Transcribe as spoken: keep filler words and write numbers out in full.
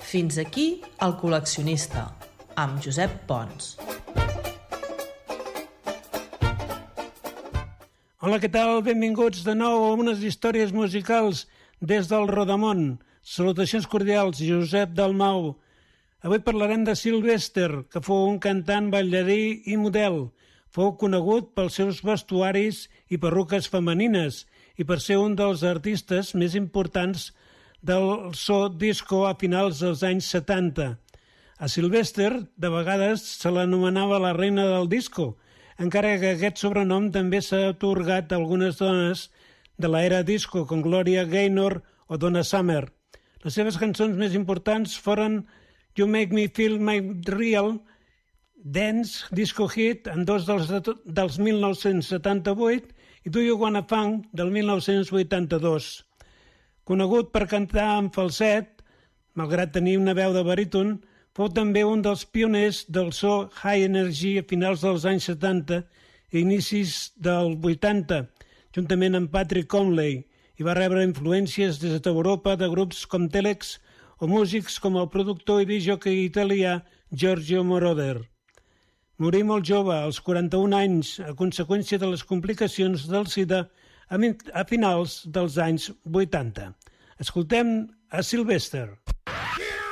Fins aquí El col·leccionista, amb Josep Pons. Hola, què tal? Benvinguts de nou a unes històries musicals des del Rodamont. Salutacions cordials, Josep Dalmau. Avui parlarem de Sylvester, que fou un cantant, ballarí i model. Fou conegut pels seus vestuaris i perruques femenines i per ser un dels artistes més importants del so disco a finals dels anys setanta. A Sylvester, de vegades, se l'anomenava la reina del disco, encara que aquest sobrenom també s'ha atorgat a algunes dones de l'era disco, com Gloria Gaynor o Donna Summer. Les seves cançons més importants foren You Make Me Feel My Real, Dance, Disco Hit, en dos dels, dels mil nou-cents setanta-vuit, i Do You Wanna Funk, del mil nou-cents vuitanta-dos. Conegut per cantar en falset, malgrat tenir una veu de baríton, fou també un dels pioners del so high energy a finals dels anys setanta i inicis del vuitanta, juntament amb Patrick Conley, i va rebre influències des d'Europa de grups com Telex o músics com el productor i discjòquei italià Giorgio Moroder. Morí molt jove, als quaranta-un anys, a conseqüència de les complicacions del SIDA a finals dels anys vuitanta. Escoltem a Sylvester.